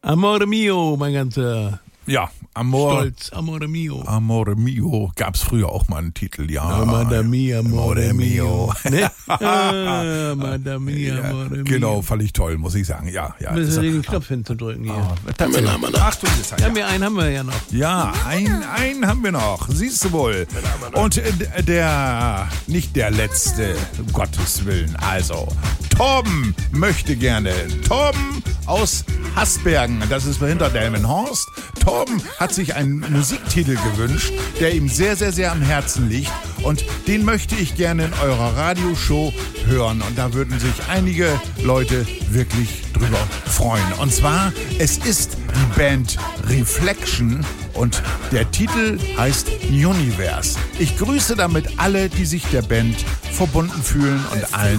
Amore mio, mein ganzer Ja, Amor. Stolz. Amore mio. Amore mio. Gab's früher auch mal einen Titel, ja. Amore mio, amore mio. Ne? Ja, Amore mio, amore mio. genau, fand ich toll, muss ich sagen. Ja, ja. Müssen wir den Knopf hinzudrücken hier. Ach du Scheiße. Ja, einen haben wir ja noch. Ja, einen haben wir noch. Siehst du wohl. Und nicht der letzte, um Gottes Willen. Also, Torben möchte gerne. Torben aus Hasbergen, das ist hinter Delmenhorst. Torben hat sich einen Musiktitel gewünscht, der ihm sehr, sehr, sehr am Herzen liegt. Und den möchte ich gerne in eurer Radioshow hören. Und da würden sich einige Leute wirklich drüber freuen. Und zwar, es ist die Band Reflection und der Titel heißt Universe. Ich grüße damit alle, die sich der Band verbunden fühlen und allen